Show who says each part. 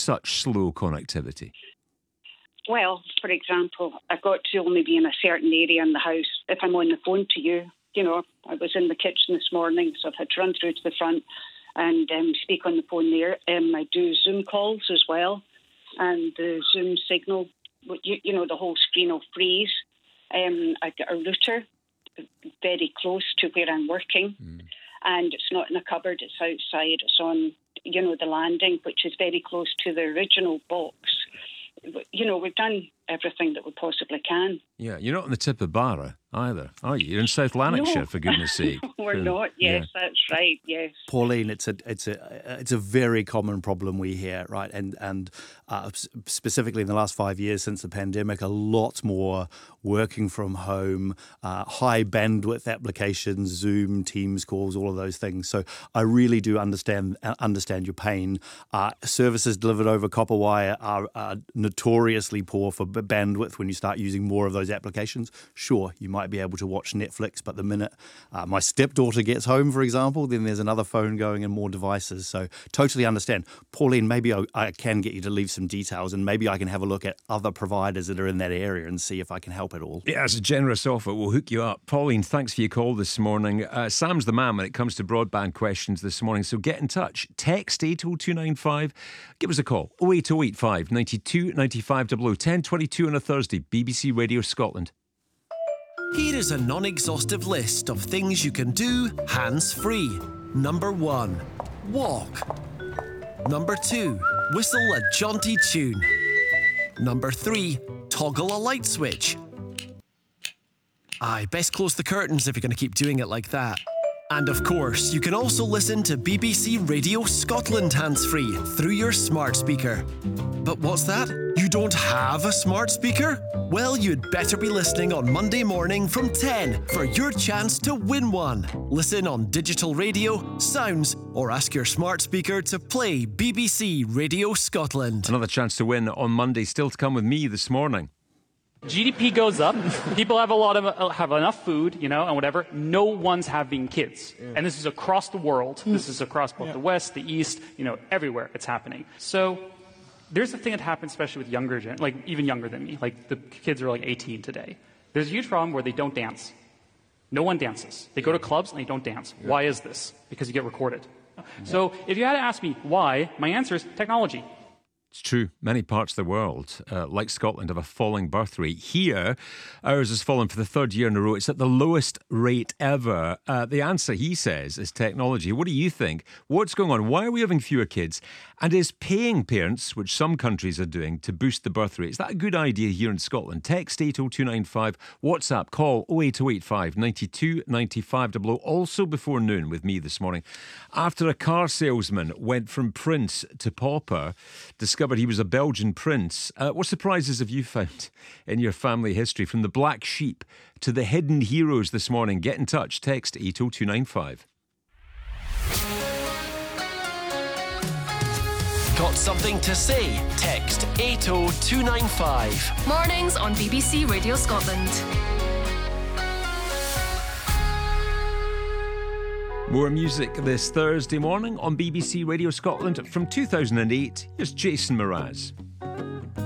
Speaker 1: such slow connectivity?
Speaker 2: Well, for example, I've got to only be in a certain area in the house. If I'm on the phone to you, I was in the kitchen this morning, so I've had to run through to the front and speak on the phone there. I do Zoom calls as well, and the Zoom signal, the whole screen will freeze. I've got a router very close to where I'm working, and it's not in a cupboard, it's outside, it's on, the landing, which is very close to the original box. We've done everything that we possibly can.
Speaker 1: Yeah, you're not on the tip of Barra either, are you? You're in South Lanarkshire,
Speaker 2: No.
Speaker 1: for goodness sake.
Speaker 2: We're not. Yes, yeah. That's right. Yes,
Speaker 3: Pauline, it's a very common problem we hear, right? And specifically in the last 5 years since the pandemic, a lot more working from home, high bandwidth applications, Zoom, Teams calls, all of those things. So I really do understand your pain. Services delivered over copper wire are notoriously poor for bandwidth when you start using more of those applications. Sure, you might be able to watch Netflix, but the minute my stepdaughter gets home, for example, then there's another phone going and more devices. So totally understand. Pauline, maybe I can get you to leave some details, and maybe I can have a look at other providers that are in that area and see if I can help at all.
Speaker 1: Yeah, it's a generous offer. We'll hook you up. Pauline, thanks for your call this morning. Sam's the man when it comes to broadband questions this morning, so get in touch. Text 80295. Give us a call. 08085 92 95 00, 10:22 on a Thursday. BBC Radio Scotland.
Speaker 4: Here is a non-exhaustive list of things you can do hands-free. Number 1, walk. Number 2, whistle a jaunty tune. Number 3, toggle a light switch. Aye, best close the curtains if you're going to keep doing it like that. And of course, you can also listen to BBC Radio Scotland hands-free through your smart speaker. But what's that? You don't have a smart speaker? Well, you'd better be listening on Monday morning from 10 for your chance to win one. Listen on digital radio, sounds, or ask your smart speaker to play BBC Radio Scotland.
Speaker 1: Another chance to win on Monday, still to come with me this morning.
Speaker 5: GDP goes up, people have have enough food, and whatever. No one's having kids. Yeah. And this is across the world. This is across both the West, the East, everywhere it's happening. So there's a thing that happens, especially with even younger than me. Like, the kids are 18 today. There's a huge problem where they don't dance. No one dances. They go to clubs and they don't dance. Yeah. Why is this? Because you get recorded. Yeah. So if you had to ask me why, my answer is technology.
Speaker 1: It's true. Many parts of the world, like Scotland, have a falling birth rate. Here, ours has fallen for the third year in a row. It's at the lowest rate ever. The answer, he says, is technology. What do you think? What's going on? Why are we having fewer kids? And is paying parents, which some countries are doing, to boost the birth rate, is that a good idea here in Scotland? Text 80295, WhatsApp, call 08085 92 95 00. Also before noon with me this morning. After a car salesman went from prince to pauper, discovered he was a Belgian prince. What surprises have you found in your family history? From the black sheep to the hidden heroes this morning. Get in touch. Text 80295.
Speaker 4: Got something to say? Text 80295.
Speaker 6: Mornings on BBC Radio Scotland.
Speaker 1: More music this Thursday morning on BBC Radio Scotland. From 2008, here's Jason Mraz.